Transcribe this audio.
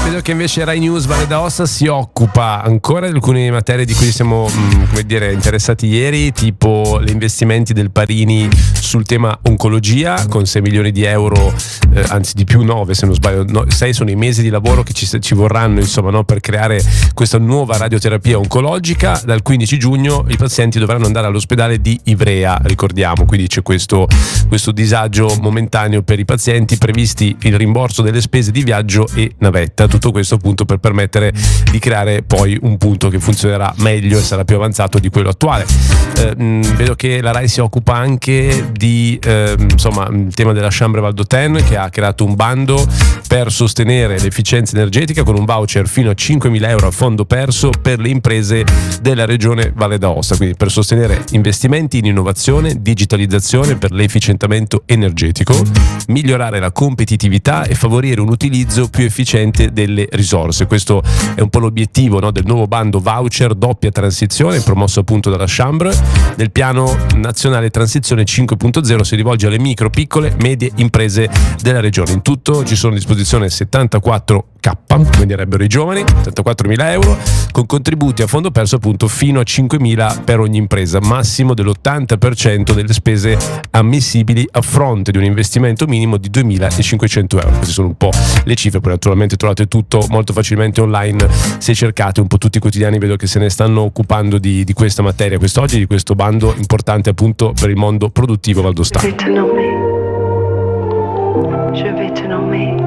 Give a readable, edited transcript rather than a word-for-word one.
Vedo che invece Rai News Valle d'Aosta si occupa ancora di alcune materie di cui siamo interessati ieri, tipo gli investimenti del Parini sul tema oncologia con 6 milioni di euro, anzi di più 9 se non sbaglio, 6 sono i mesi di lavoro che ci vorranno, insomma, no, per creare questa nuova radioterapia oncologica. Dal 15 giugno i pazienti dovranno andare all'ospedale di Ivrea, ricordiamo, quindi c'è questo disagio momentaneo per i pazienti, previsti il rimborso delle spese di viaggio e navetta. Tutto questo appunto per permettere di creare poi un punto che funzionerà meglio e sarà più avanzato di quello attuale. Vedo che la Rai si occupa anche di il tema della Chambre Val d'Autun, che ha creato un bando per sostenere l'efficienza energetica con un voucher fino a 5.000 euro a fondo perso per le imprese della regione Valle d'Aosta, quindi per sostenere investimenti in innovazione, digitalizzazione per l'efficientamento energetico, migliorare la competitività e favorire un utilizzo più efficiente delle risorse. Questo è un po' l'obiettivo, no, del nuovo bando voucher doppia transizione promosso appunto dalla Chambre. Nel piano nazionale transizione 5.0 si rivolge alle micro, piccole, medie imprese della regione. In tutto ci sono a disposizione 74K, come direbbero i giovani, 74.000 euro, con contributi a fondo perso appunto fino a 5.000 per ogni impresa, massimo dell'80% delle spese ammissibili a fronte di un investimento minimo di 2.500 euro. Queste sono un po' le cifre, poi naturalmente trovate tutto molto facilmente online se cercate un po'. Tutti i quotidiani vedo che se ne stanno occupando di questa materia quest'oggi, di questo bando importante appunto per il mondo produttivo valdostano.